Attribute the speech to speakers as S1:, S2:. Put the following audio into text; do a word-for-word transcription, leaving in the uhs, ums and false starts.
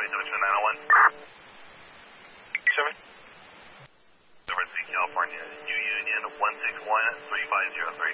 S1: twenty-seven two nine oh one.
S2: Seven.
S1: Over to California, New Union one six one three five zero three.